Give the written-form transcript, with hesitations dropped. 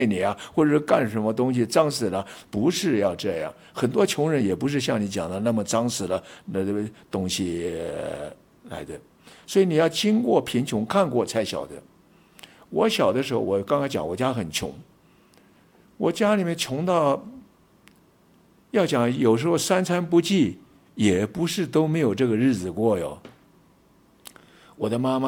你啊，或者是干什么东西脏死了，不是要这样。很多穷人也不是像你讲的那么脏死了那东西来的，所以你要经过贫穷看过才晓得。我小的时候，我刚才讲我家很穷，我家里面穷到要讲有时候三餐不济，也不是都没有这个日子过哟。我的妈妈